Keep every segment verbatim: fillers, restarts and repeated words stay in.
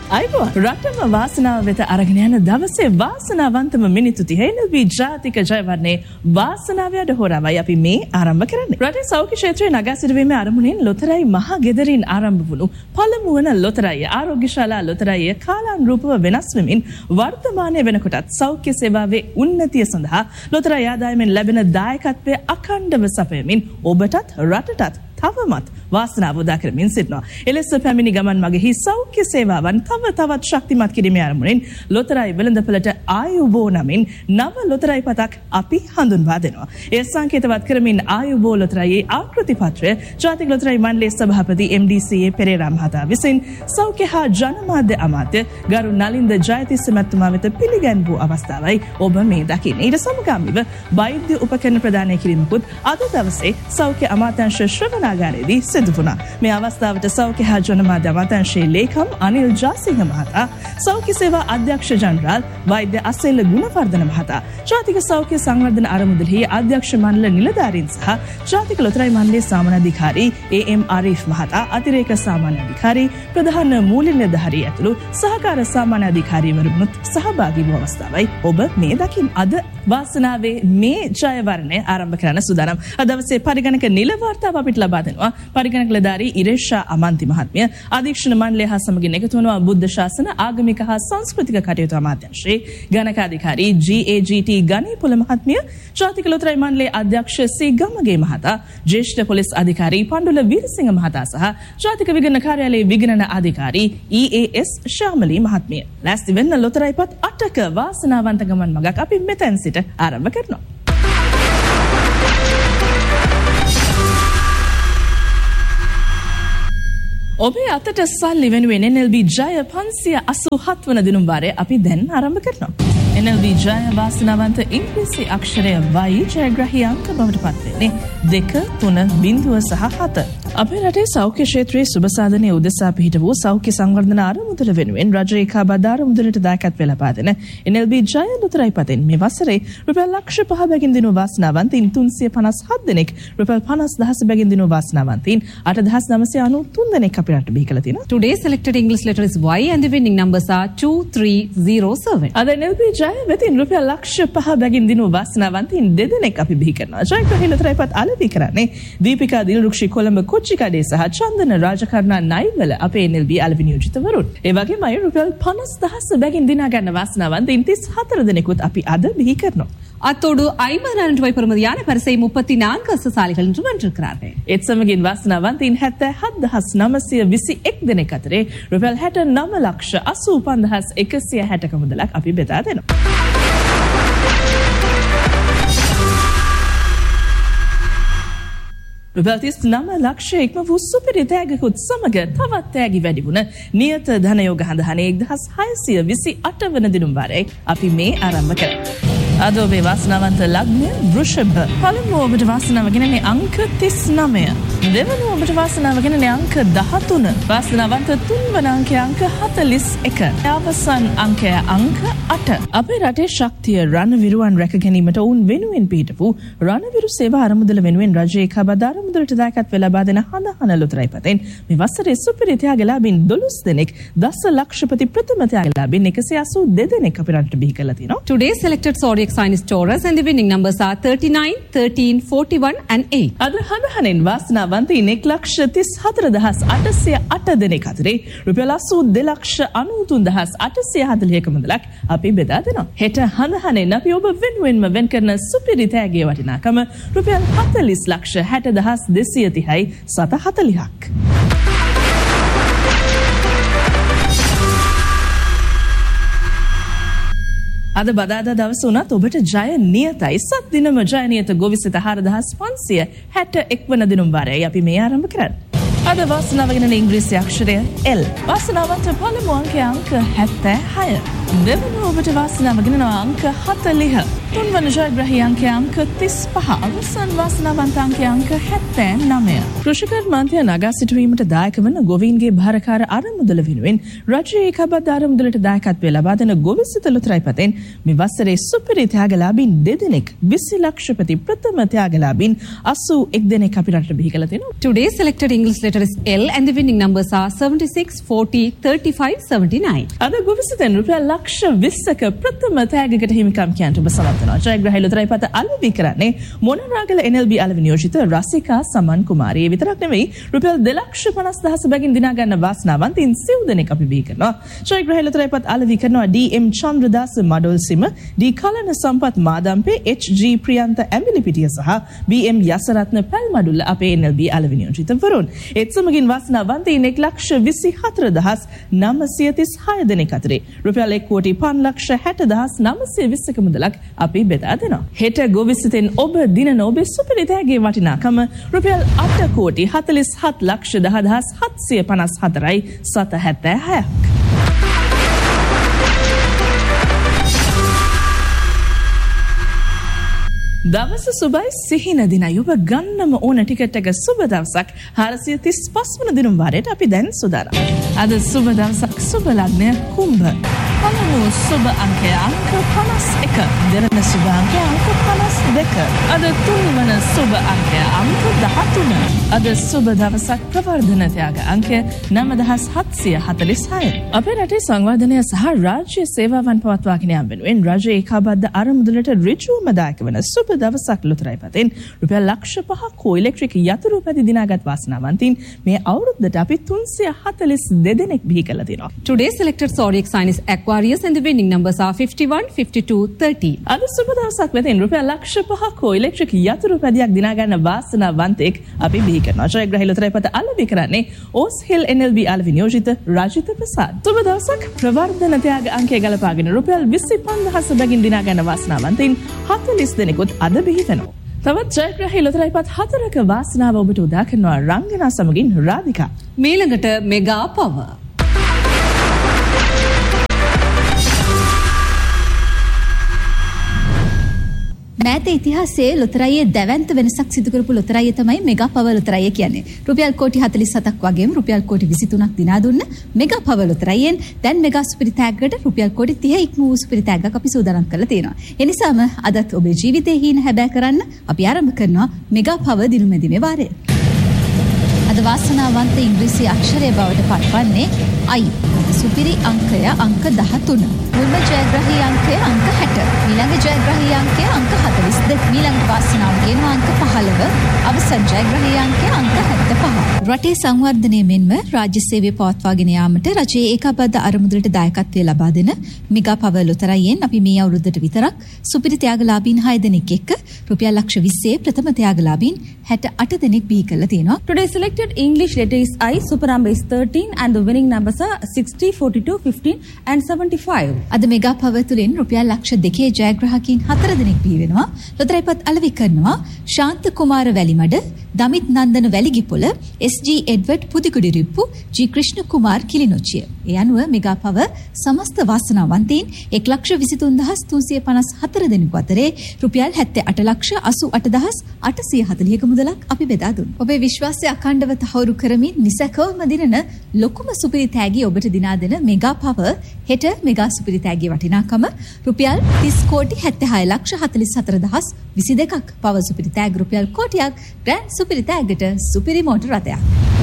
අයිබෝ රටම වාසනාව වෙත අරගෙන යන දවසේ වාසනාවන්තම මිනිත්තු තිහේ එල්එල්බී ජාතික ජයවර්ණයේ වාසනාව යඩ හොරාවයි අපි මේ ආරම්භ කරන්නේ. රටේ සෞඛ්‍ය ක්ෂේත්‍රයේ නගා සිටුවීමේ අරමුණෙන් ලොතරැයි මහා ගෙදරින් ආරම්භ වුණු පළමු වන ලොතරැයි ආරෝග්‍යශාලා ලොතරැයි කාලානුරූපව වෙනස් වෙමින් වර්තමානයේ වෙනකොටත් සෞඛ්‍ය සේවාවේ උන්නතිය සඳහා ලොතරැයි ආදායමෙන් ලැබෙන දායකත්වය අඛණ්ඩව සපයමින් ඔබටත් රටටත් තවමත් වාසනාව උදා කරමින් සිටිනවා. එලෙස පැමිණි ගමන් මගෙහි සෞඛ්‍ය සේවාවන් තව තවත් ශක්තිමත් කිරීමේ අරමුණින් ලොතරැයි වෙළඳපළට ආයුබෝ නමින් නව ලොතරැයි පතක් අපි හඳුන්වා දෙනවා. ඒ සංකේතවත් කරමින් ආයුබෝ ලොතරැයි ආකෘති පත්‍රය ජාතික ලොතරැයි මණ්ඩලයේ සභාපති එම්.ඩී.සී.ඒ පෙරේරා මහතා විසින් සෞඛ්‍ය හා ජනමාධ්‍ය අමාත්‍ය ගරු නලින්ද ජයතිස්ස මැතිතුමා වෙත පිළිගැන්වූ අවස්ථාවයි ඔබ මේ දකින්නේ. ඊට සමගාමීව වෛද්‍ය උපකරණ ප්‍රදානය කිරීමකුත් අද දවසේ සෞඛ්‍ය අමාත්‍යාංශ ශ්‍රවණාගාරයේදී සිදු වුණා. මේ අවස්ථාවට සෞඛ්‍ය හා ජනමාධ්‍ය අමාත්‍යාංශයේ ලේකම් අනිල් ජාසිංහ මහතා, සෞඛ්‍ය සේවා අධ්‍යක්ෂ ජනරාල් වෛද්‍ය අසෙල්ල ගුණවර්ධන මහතා, ජාතික සෞඛ්‍ය සංවර්ධන අරමුදලෙහි අධ්‍යක්ෂ මණ්ඩල නිලධාරීන් සහ ජාතික ලොතරැයි මණ්ඩලයේ සාමාන්‍ය අධිකාරී ඒ.එම්. ආරිෆ් මහතා, අතිරේක සාමාන්‍ය අධිකාරී, ප්‍රධාන මූල්‍ය නිලධාරී ඇතුළු සහකාර සාමාන්‍ය අධිකාරීවරුනුත් සහභාගී වූ අවස්ථාවයි ඔබ මේ දකින්. අද වාසනාවේ මේ ජයවර්ණය ආරම්භ කරන්න සූදානම්. අද දවසේ පරිගණක නිල වාර්තාව අපිට ලබා දෙනවා පරිගණක නිලධාරී ඉරේෂා අමන්ති මහත්මිය. අධීක්ෂණ මණ්ඩලය හා සමගින් එකතු වනවා බුද්ධ ශාසන ආගමික හා සංස්කෘතික කටයුතු අමාත්‍යාංශයේ ගණකාධිකාරී ජී.ඒ.ජී.ටී. ගණේපොළ මහත්මිය, ජාතික ලොතරැයි මණ්ඩලයේ අධ්‍යක්ෂ සී ගම්මගේ මහතා, ජ්‍යෙෂ්ඨ පොලිස් අධිකාරී පණ්ඩුල වීරසිංහ මහතා සහ ජාතික විගණන කාර්යාලයේ විගණන අධිකාරී ඊ.ඒ.එස්. ශාමලී මහත්මිය. ලෑස්ති වෙන්න ලොතරැයි පත් අටක වාසනාවන්ත ගමන් මගක් අපි මෙතෙන් සිට ආරම්භ කරනවා. ඔබේ අතට සල්ලි වෙනුවෙන් එන්.එල්.බී ජය පන්සිය අසූ හත් වන දිනුම් වාරය අපි දැන් ආරම්භ කරනවා. එන්.එල්.බී ජය වාසනාවන්ත ඉංග්‍රීසි අක්ෂරය වයි ජයග්‍රහී අංක බවට පත් වෙන්නේ දෙක තුන බිංදුව සහ හත. අපේ රටේ සෞඛ්‍ය ක්ෂේත්‍රයේ සුබ සාධනයේ උදෙසා පිහිට වූ සෞඛ්‍ය සංවර්ධන අරමුදල වෙනුවෙන් රජයේ කාබාද අරමුදලට දායකත්වය ලබා දෙන එන්.එල්.බී ජය ලොතරැයි පතෙන් මේ වසරේ රුපියල් ලක්ෂ පහ බැගින් දිනු වාසනාවන්තයින් තුන්සිය පනස් හත් දෙනෙක්, රුපියල් පනස් දහස බැගින් දිනු වාසනාවන්තයින් අට දහස් නවසිය අනූ තුන් දෙනෙක් අපේ රටට බිහි කළා තියෙනවා. Today's selected English letter is Y and the winning numbers are two three zero seven. අද එන්.එල්.බී ජය වෙතින් රුපියල් ලක්ෂ පහ බැගින් දිනු වාසනාවන්තයින් දෙදෙනෙක් අපි බිහි කරනවා. ජයග්‍රහී ලොතරැයි පත් අලෙවි කරන්නේ දීපිකා දිල්රුක්ෂි කොළඹ කොච්චිකඩේ සහ චන්දන රාජකර්ණා නයිවල අපේ එන්.එල්.බී අලෙවි නියෝජිතවරුන්. ඒ වගේම අය රුපියල් පනස් දහස බැගින් දිනා ගන්න වාසනාවන්තයින් තිස් හතර දෙනෙකුත් අපි අද බිහි කරනවා. அத்தோடு ஐம்பது ரூபாய் பெறுமதியான பரிசை முப்பத்தி நான்கு அரசாலைகள் என்று வென்றிருக்கிறார்கள். ඒත් සමගින් වාසනාවන්තයින් හැත්තෑ හත් දහස් නවසිය විසි එක් දෙනෙක් අතරේ රුපියල් හැට නව ලක්ෂ අසූ පන්දහස් එකසිය හැටක මුදලක් අපි බෙදා දෙනවා. රුපියල් තිස් නව ලක්ෂ ඉක්ම වූ සුපිරි තෑගකුත් සමග තවත් තෑගි වැඩි වුණ නියත ධනයෝග හඳහනේ එක්දහස් හයසිය විසි අට වන දිනුම් වාරයේ අපි මේ ආරම්භ කරමු. අද ඔබේ වාසනාවන්ත ලග්නය වෘෂභ. පළමුව ඔබට වාසනාව ගෙනන්නේ අංක තිස් නවය. දෙවනුව ඔබට වාසනාව ගෙනන්නේ අංක දහතුන. වාසනාවන්ත තුන්වන අංකය අංක හතළිස් එක. අවසන් අංකය අංක අට. අපේ රටේ ශක්තිය රණවිරුවන් රැක ගැනීමට ඔවුන් වෙනුවෙන් පිහිටපු රණවිරු සේවා අරමුදල වෙනුවෙන් රජයේ කාබාද අරමුදලට දායකත්වය ලබා දෙන හඳහන ලොතරැයි පතෙන් මේ වසරේ සුපිරි ත්‍යාගලාභීන් දොළොස් දෙනෙක්, දස ලක්ෂපති ප්‍රථම ත්‍යාගලාභීන් එකසිය අසූ දෙනෙක් අපේ රටට බිහි කරලා තියෙනවා. Today's selected zodiac sign is Taurus and the winning numbers are thirty-nine, thirteen, forty-one and eight. අද හඳහනෙන් වාසනාවන්තයින් එක් ලක්ෂ තිස් හතර දහස් අටසිය අට දෙනෙක් අතරේ රුපියල් අසූ දෙලක්ෂ අනූ තුන් දහස් අටසිය හතළිහක මුදලක් අපි බෙදා දෙනවා. හෙට හඳහනෙන් අපි ඔබ වෙනුවෙන්ම වෙන් කරන සුපිරි තෑගයේ වටිනාකම රුපියල් හතළිස් ලක්ෂ හැට දහස් දෙසිය තිහයි සත හතළිහක්. අද බදාදා දවස උනත් ඔබට ජය නියතයි. සත් දිනම ජය නියත ගොවිසිත හාරදහස් පන්සිය හැට එක් වන දිනුම් වාරයයි අපි මේ ආරම්භ කරන්නේ. අද වාසනාව ගෙනන ඉංග්‍රීසි අක්ෂරය L. වාසනාවන්ත පළමු අංකය අංක හැත්තෑ හය. දෙවනුව ඔබට වාසනාව ගෙනනවා අංක හතළිහ. තුන්වන ජයග්‍රහී අංකය අංක තිස්පහ. අවසන් වාසනාවන්ත අංකය අංක හැත්තෑ නවය. කෘෂිකර්මාන්තය නගා සිටුවීමට දායක වන ගොවීන්ගේ භාරකාර අරමුදල වෙනුවෙන් රජයේ ඒකාබද්ධ අරමුදලට දායකත්වය ලබා දෙන ගොවිසිත ලොතරැයි පතෙන් මේ වසරේ සුපිරි ත්‍යාගලාභීන් දෙදෙනෙක් විසි ලක්ෂපති ප්‍රථම ත්‍යාගලාභීන් අසූ එක් දෙනෙක් අපි රටට බිහි කළ තියෙනවා. Today's selected English letter is L and the winning numbers are seventy-six, forty, thirty-five, seventy-nine. අද ගොවිසිතෙන් රුපියල් ලක්ෂ විස්සක ප්‍රථම ත්‍යාගයකට හිමිකම් කියන්ට ඔබ සමත් වෙනවා. ජයග්‍රහී ලොතරැයි පත අලෙවි කරන්නේ මොනරාගල එන් එල් බී අලෙවි නියෝජිත රසිකා සමන් කුමාරී. ඒ විතරක් නෙවෙයි රුපියල් දෙලක්ෂ පනස් දහස බැගින් දිනා ගන්න වාසනාවන්තයින් සිව් දෙනෙක් අපි බිහි කරනවා. ජයග්‍රහී ලොතරැයි පත අලෙවි කරනවා ඩී එම් චන්ද්‍රදාස මඩොල් සිම, ඩී කලන සම්පත් මාදම්පේ, එච් ජී ප්‍රියන්ත ඇඹිලිපිටිය සහ බී එම් යසරත්න පැල්මඩුල්ල අපේ එන් එල් බී අලෙවි නියෝජිතවරුන්. ඒත් සමගින් වාසනාවන්තයින් එක ලක්ෂ විසි හතර දහස් නවසිය තිස් හය දෙනෙක් අතරේ රුපියල් එක් කෝටි පන්ස් ලක්ෂ හැට දහස් නවසිය විස්සක මුදලක් අපි බෙදා දෙනවා. හෙට ගොවිසිතෙන් ඔබ දිනන ඔබේ සුපිරි තෑගේ වටිනාකම රුපියල් අට කෝටි හතළිස් හත් ලක්ෂ දහ දහස් හත්සිය පනස් හතරයි සත හැත්තෑ හයක්. දවස සුබයි සිහින දිනයි. ඔබ ගන්නම ඕන ටිකට් එක සුබ දවසක් හාරසිය තිස් පස් වන දිනුම් වාරයට අපි දැන් සූදානම්. අද සුබ දවසක් සුබ ලග්නය කුම්භ. පළමු සුබ අංකය අංක පනස් එක. දෙවන සුබ අංකය අංක පනස් දෙක. අද තුන්වන සුබ අංකය අංක දහතුන. අද සුබ දවසක් ප්‍රවර්ධන ත්‍යාග අංකය නව දහස් හත්සිය හතළිස් හය. අපේ රටේ සංවර්ධනය සහ රාජ්‍ය සේවාවන් පවත්වාගෙන යාම වෙනුවෙන් රජයේ ඒකාබද්ධ අරමුදලට ඍජුවම දායක වන සුබ දවසක් ලොතරැයි පතෙන් රුපියල් ලක්ෂ පහක් හෝ ඉලෙක්ට්‍රික් යතුරු පැදි දිනාගත් වාසනාවන්තයින් මේ අවුරුද්දට අපි තුන්සිය හතළිස් දෙනෙක් බිහි කළා තියෙනවා. Today's selected zodiac sign is Aquarius and the winning numbers are fifty-one, fifty-two, thirty. අද සුබ දවසක් වෙතින් රුපියල් ලක්ෂ පහක් හෝ ඉලෙක්ට්‍රික් යතුරු පැදියක් දිනා ගන්න වාසනාවන්තයෙක් අපි බිහි කරනවා. ජයග්‍රහී ලොතරැයි පත අලෙවි කරන්නේ ඕස් හිල් එන් එල් බී අලෙවි නියෝජිත රාජිත ප්‍රසාද්. සුබ දවසක් ප්‍රවර්ධන ත්‍යාග අංකය ගලපාගෙන රුපියල් විසි පන්දහස බැගින් දිනා ගන්න වාසනාවන්තයින් හතළිස් දෙනෙකුත් අද බිහි වෙනවා. තවත් ජයග්‍රහී ලොතරැයි පත් හතරක වාසනාව ඔබට උදා කරනවා රංගනා සමගින් රාධිකා. මේළඟට මෙගා පව. මෑත ඉතිහාසයේ ලොතරැයියේ දැවැන්ත වෙනසක් සිදු කරපු ලොතරැයිය තමයි මෙගා පව ලොතරැයිය කියන්නේ. රුපියල් කෝටි හතළිස් හතක් වගේම රුපියල් කෝටි විසි තුනක් දිනා දුන්න මෙගා පව ලොතරැයියෙන් දැන් මෙගා සුපිරි තෑග්ගකට රුපියල් කෝටි තිහ ඉක්ම වූ සුපිරි තෑග්ගක් අපි සූදානම් කරලා තියෙනවා. ඒ නිසාම අදත් ඔබේ ජීවිතේ හීන හැබෑ කරන්න අපි ආරම්භ කරනවා මෙගා පව දිනුමැදිමේ වාරය. අද වාසනාවන්ත ඉංග්‍රීසි අක්ෂරය බවට පත්වන්නේ I. සුපිරි අංකය අංක දහතුන. මුල්ම ජයග්‍රහී අංකය අංක හැට. ඊළඟ ජයග්‍රහී අංකය අංක හතළිස් දෙක. ඊළඟ වාසනාව කියන අංක පහළව. අවසන් ජයග්‍රහී අංකය අංක හැත්තෑ පහ. රටේ සංවර්ධනය මෙන්ම රාජ්‍ය සේවය පවත්වාගෙන යාමට රජයේ ඒකාබද්ධ අරමුදලට දායකත්වය ලබා දෙන මෙගා පව ලොතරැයියෙන් අපි මේ අවුරුද්දට විතරක් සුපිරි ත්‍යාගලාභීන් හය දෙනෙක් එක්ක රුපියල් ලක්ෂ විස්සේ ප්‍රථම ත්‍යාගලාභීන් හැට අට දෙනෙක් බිහි කරලා තියෙනවා. Today's selected English letter is I. Super number is thirteen and the winning numbers are sixty, forty-two, fifteen and seventy-five. අද මෙගා පව තුළින් රුපියල් ලක්ෂ දෙකේ ජයග්‍රාහකීන් හතර දෙනෙක් බිහි වෙනවා. ලොතරැයි පත් අලෙවි කරනවා ශාන්ත කුමාර වැලිමඩ, දමිත් නන්දන වැලිගිපොළ, S G එඩ්වඩ් පුදිකුඩිරිප්පු, G Krishna Kumar Kilinochchi. ඒ අනුව මෙගා පව සමස්ත වාසනාවන්තයින් එක් ලක්ෂ විසි තුන් දහස් තුන්සිය පනස් හතර දෙනෙකු අතරේ රුපියල් හැත්තෑ අට ලක්ෂ අසූ අට දහස් අටසිය හතළිහක මුදලක් අපි බෙදා දුන්නා. ඔබේ විශ්වාසය අඛණ්ඩව තහවුරු කරමින් නිසැකවම දිනන ලොකුම සුපිරි තෑගි ඔබට දිනා දෙන මෙගා පව හෙට මෙගා සුපිරි තෑගියේ වටිනාකම රුපියල් තිස් කෝටි හැත්තෑ හය ලක්ෂ හතළිස් හතර දහස් විසි දෙකක්. පව සුපිරි තෑගි රුපියල් කෝටියක්. ග්‍රෑන්ඩ් සුපිරි තෑග්ගට සුපිරි මෝටර රථයක්.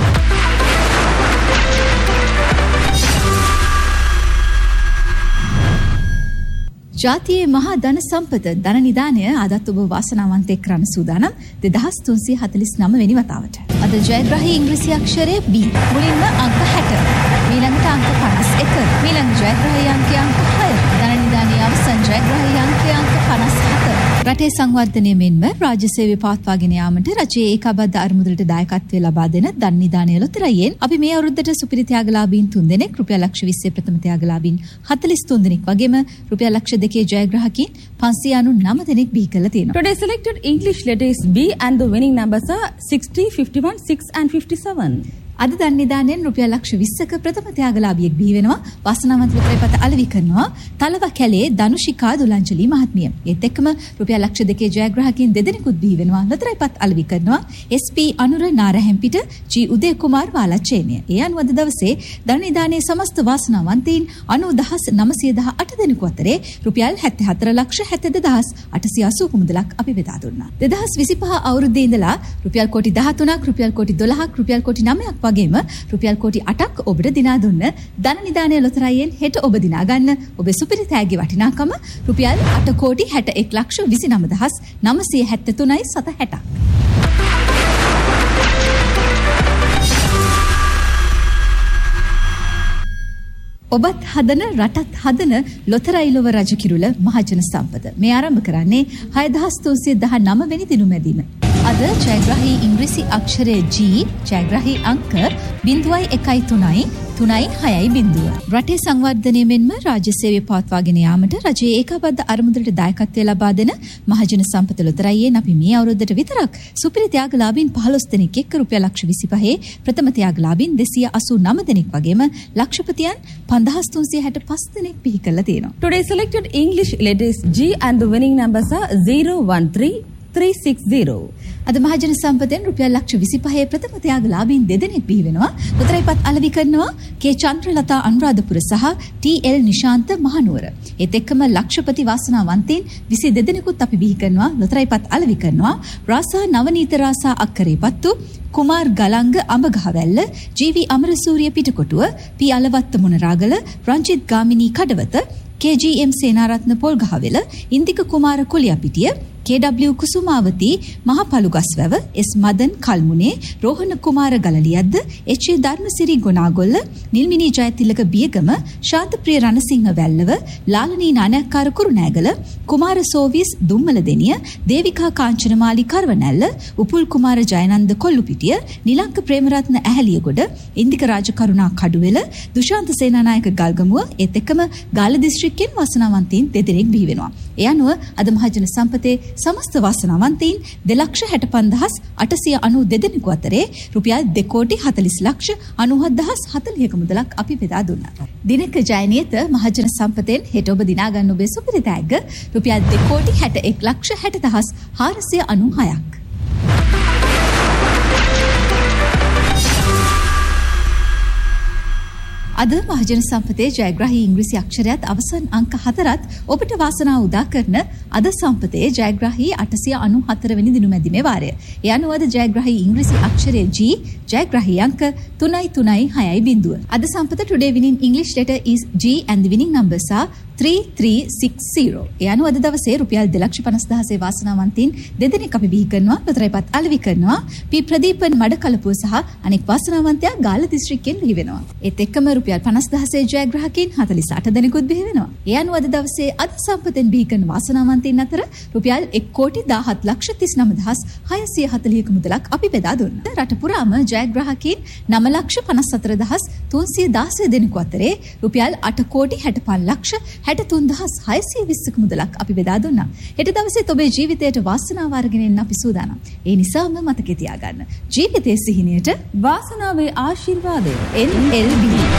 ජාතියේ මහා ධන සම්පත ධන නිධානය අදත් ඔබ වාසනාවන්තයෙක් කරන්න සූදානම් දෙදහස් තුන්සිය හතළිස් නව වෙනි වතාවට. අද ජයග්‍රාහී ඉංග්‍රීසි අක්ෂරය B. මුලින්ම අංක හැට. ඊළඟට අංක පනස් එක. ඊළඟ ජයග්‍රාහී අංකය අංක හය. ධන නිධානයේ අවසන් ජයග්‍රාහී අංකය අංක පනස් හත. රටේ සංවර්ධනය මෙන්ම රාජ්‍ය සේවය පවත්වාගෙන යාමට රජයේ ඒකාබද්ධ අරමුදලට දායකත්වය ලබා දෙන ධන නිධානය ලොතරැයියෙන් අපි මේ අවුරුද්දට සුපිරි ත්‍යාගලාභීන් තුන් දෙනෙක්, රුපියල් ලක්ෂ විස්සේ ප්‍රථම ත්‍යාගලාභීන් හතළිස් තුන් දෙනෙක් වගේම රුපියල් ලක්ෂ දෙකේ ජයග්‍රාහකීන් පන්සිය අනූනව දෙනෙක් බිහි කරලා තියෙනවා. Today's selected English letter is B and the winning numbers are sixty, fifty-one, six and fifty-seven. අද ධන නිධානයෙන් රුපියල් ලක්ෂ විස්සක ප්‍රථම ත්‍යාගලාභියෙක් බිහි වෙනවා. වාසනාවන්ත ලොතරැයි පත අලෙවි කරනවා තලව කැලේ දනුෂිකා දුලංජලි මහත්මිය. ඒත් එක්කම රුපියල් ලක්ෂ දෙකේ ජයග්‍රාහකයන් දෙදෙනෙකුත් බිහි වෙනවා. ලොතරැයි පත අලෙවි කරනවා එස් පී අනුර නාරහැම්පිට ජී උදය කුමාර් වාලච්චේනිය. ඒ අනුව අද දවසේ ධන නිධානයේ සමස්ත වාසනාවන්තයින් අනූ දහස් නවසිය දහ අට දෙනෙකු අතරේ රුපියල් හැත්තෑ හතර ලක්ෂ හැත්තෑ දහස් අටසිය අසූ මුදලක් අපි බෙදා දුන්නා. දෙදහස් විසිපහ අවුරුද්දේ ඉඳලා රුපියල් කෝටි දහතුනක්, රුපියල් කෝටි දොළහක්, රුපියල් කෝටි නවයක් වගේම රුපියල් කෝටි අටක් ඔබට දිනා දුන්න ධන නිධානයේ ලොතරැයියෙන් හෙට ඔබ දිනා ගන්න ඔබේ සුපිරි තෑගි වටිනාකම රුපියල් අට කෝටි හැට එක් ලක්ෂ විසිනම දහස් නවසිය හැත්තෑ තුනයි සත හැටක්. ඔබත් හදන රටත් හදන ලොතරැයි ලොව රජ කිරුළ මහජන සම්පත. මේ ආරම්භ කරන්නේ හය දහස් තුන්සිය දහනව වෙනි දින මැදිම. අද ජයග්‍රාහී ඉංග්‍රීසි අක්ෂරය G, ජයග්‍රාහී අංක බිංදුවයි එකයි තුනයි තුනයි හයයි බිංදුව. රටේ සංවර්ධනය මෙන්ම රාජ්‍ය සේවය පවත්වාගෙන යාමට රජයේ ඒකාබද්ධ අරමුදලට දායකත්වය ලබා දෙන මහජන සම්පත ලොතරැයියෙන් අපි මේ අවුරුද්දට විතරක් සුපිරි ත්‍යාගලාභීන් පහළොස් දෙනෙක් එක්ක රුපියල් ලක්ෂ විසිපහේ ප්‍රථම ත්‍යාගලාභීන් දෙසිය අසූ නව දෙනෙක් වගේම ලක්ෂපතියන් පන්දහස් තුන්සිය හැට පහ දෙනෙක් බිහි කරලා තියෙනවා. Today selected English letters G and the winning numbers are zero one three three six zero. අද මහජන සම්පතෙන් රුපියල් ලක්ෂ විසිපහේ ප්‍රථම ත්‍යාගලාභීන් දෙදෙනෙක් බිහි වෙනවා. ලොතරැයි පත් අලෙවි කරනවා කේ චන්ද්‍රලතා අනුරාධපුර සහ ටී එල් නිශාන්ත මහනුවර. ඒත් එක්කම ලක්ෂපති වාසනාවන්තයින් විසි දෙදෙනෙකුත් අපි බිහි කරනවා. ලොතරැයි පත් අලෙවි කරනවා රාසා නවනීත රාසා අක්කරේ පත්තු, කුමාර් ගලංග අඹගහවැල්ල, ජී වී අමරසූරිය පිටකොටුව, පී අලවත්ත මොනරාගල, රංජිත් ගාමිණී කඩවත, කේ ජී එම් සේනාරත්න පොල්ගහවෙල, ඉන්දික කුමාර කොලියපිටිය, කේ ඩබ්ලිව් කුසුමාවති මහපලුගස්වැව, එස් මදන් කල්මුනේ, රෝහණ කුමාර ගලලියද්ද, එච් ඒ ධර්මසිරි ගොනාගොල්ල, නිල්මිනී ජයතිලක බියගම, ශාන්තප්‍රිය රණසිංහ වැල්ලව, ලාලනී නානක්කාර කුරුණෑගල, කුමාර සෝවිස් දුම්මල දෙනිය, දේවිකා කාංචනමාලි කරවනැල්ල, උපුල් කුමාර ජයනන්ද කොල්ලුපිටිය, නිලංක ප්‍රේමරත්න ඇහැලියගොඩ, ඉන්දික රාජකරුණා කඩුවෙල, දුෂාන්ත සේනානායක ගල්ගමුව, ඒත් එක්කම ගාල්ල දිස්ත්‍රික්කයෙන් වාසනාවන්තයින් දෙදෙනෙක් බිහි වෙනවා. ඒ අනුව අද මහජන සම්පතේ සමස්ත වාසනාවන්තයින් දෙලක්ෂ හැට පන්දහස් අටසිය අනූ දෙදෙනෙකු අතරේ රුපියල් දෙකෝටි හතලිස් ලක්ෂ අනූහත් දහස් හතලිහක මුදලක් අපි බෙදා දුන්නා. දිනක ජයනියත මහජන සම්පතෙන් හෙට ඔබ දිනා ගන්න ඔබේ සුපිරි තෑග්ග රුපියල් දෙකෝටි හැට එක් ලක්ෂ හැට දහස් හාරසිය අනූ හයක්. අද මහජන සම්පතේ ජයග්‍රාහී ඉංග්‍රීසි අක්ෂරයත් අවසන් අංක හතරත් ඔබට වාසනාව උදා කරන අද සම්පතේ ජයග්‍රාහී අටසිය අනූ හතර වෙනි දින මැදිමේ වාරය. ඒ අනුව අද ජයග්‍රාහී ඉංග්‍රීසි අක්ෂරය G, ජයග්‍රාහී අංක තුනයි තුනයි හයයි බිංදුව. අද සම්පත today winning English letter is G and the winning numbers are three three six zero. ඒ අනුව අද දවසේ රුපියල් දෙලක්ෂ පනස් දහසේ වාසනාවන්තයින් දෙදෙනෙක් අපි බිහි කරනවා. ලොතරැයි පත් අලෙවි කරනවා පී ප්‍රදීපන් මඩකලපුව සහ අනෙක් වාසනාවන්තයා ගාල්ල දිස්ත්‍රික්කයෙන් බිහි වෙනවා. ඒත් එක්කම රුපියල් පනස් දහසේ ජයග්‍රාහකයින් හතලිස් අට දෙනෙකුත් බිහි වෙනවා. ඒ අනුව අද දවසේ අද සම්පතෙන් බිහි කරන වාසනාවන්තයින් අතර රුපියල් එක් කෝටි දාහත් ලක්ෂ තිස් නව දහස් හයසිය හතලිහක මුදලක් අපි බෙදා දුන්නා. රට පුරාම ජයග්‍රාහකයින් නව ලක්ෂ පනස් හතර දහස් තුන්සිය දාසය දෙනෙකු අතරේ රුපියල් අට කෝටි හැට පහ ලක්ෂ හැට තුන් දහස් හයසිය විස්සක මුදලක් අපි බෙදා දුන්නා. හෙට දවසේ ඔබේ ජීවිතයට වාසනාව අරගෙන එන්න අපි සූදානම්. ඒ නිසාම මතකේ තියාගන්න. ජීවිතයේ සිහිනයට වාසනාවේ ආශිර්වාදය එන් එල් බී